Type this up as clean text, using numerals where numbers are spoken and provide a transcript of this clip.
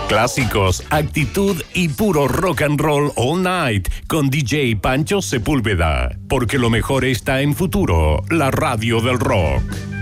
Clásicos, actitud y puro rock and roll all night con DJ Pancho Sepúlveda. Porque lo mejor está en Futuro, la radio del rock.